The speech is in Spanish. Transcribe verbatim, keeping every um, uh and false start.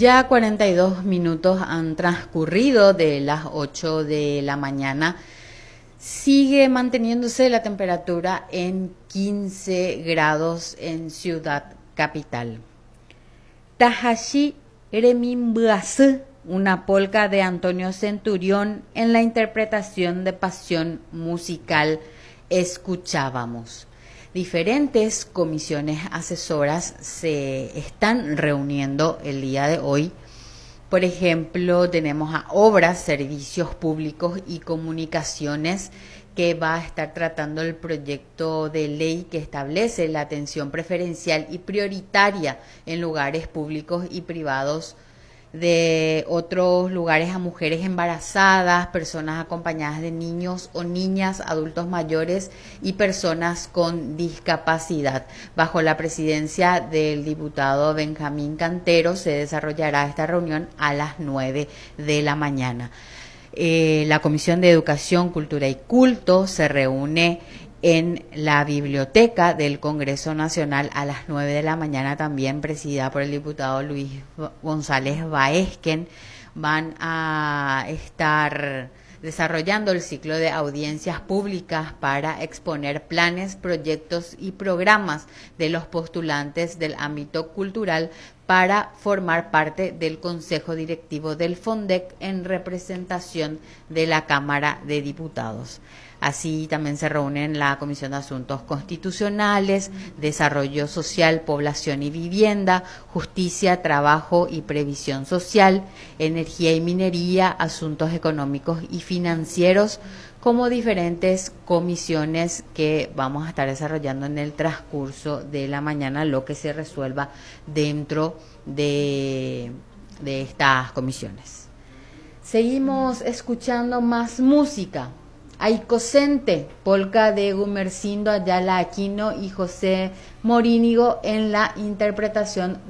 Ya cuarenta y dos minutos han transcurrido de las ocho de la mañana. Sigue manteniéndose la temperatura en quince grados en Ciudad Capital. Tahashi Remimbuasu, una polca de Antonio Centurión en la interpretación de Pasión Musical, escuchábamos. Diferentes comisiones asesoras se están reuniendo el día de hoy. Por ejemplo, tenemos a Obras, Servicios Públicos y Comunicaciones, que va a estar tratando el proyecto de ley que establece la atención preferencial y prioritaria en lugares públicos y privados de otros lugares a mujeres embarazadas, personas acompañadas de niños o niñas, adultos mayores y personas con discapacidad. Bajo la presidencia del diputado Benjamín Cantero se desarrollará esta reunión a las nueve de la mañana. Eh, la Comisión de Educación, Cultura y Culto se reúne en la biblioteca del Congreso Nacional a las nueve de la mañana, también presidida por el diputado Luis González Baezquen. Van a estar desarrollando el ciclo de audiencias públicas para exponer planes, proyectos y programas de los postulantes del ámbito cultural para formar parte del Consejo Directivo del FONDEC en representación de la Cámara de Diputados. Así también se reúnen la Comisión de Asuntos Constitucionales, Desarrollo Social, Población y Vivienda, Justicia, Trabajo y Previsión Social, Energía y Minería, Asuntos Económicos y Financieros, como diferentes comisiones que vamos a estar desarrollando en el transcurso de la mañana, lo que se resuelva dentro de, de estas comisiones. Seguimos escuchando más música. Aicocente, polca de Gumercindo Ayala Aquino y José Morínigo en la interpretación